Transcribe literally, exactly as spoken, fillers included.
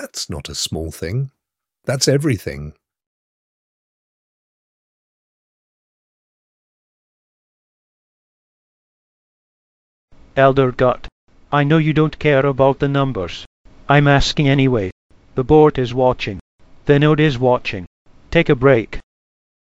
That's not a small thing. That's everything. Elder Gut, I know you don't care about the numbers. I'm asking anyway. The board is watching. The node is watching. Take a break.